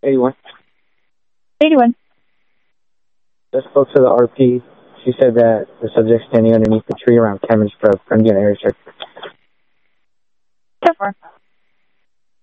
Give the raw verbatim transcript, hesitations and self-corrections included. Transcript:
eighty-one. eighty-one. Just spoke to the R P. She said that the subject's standing underneath the tree around Cameron's Grove. I'm getting air check. So far.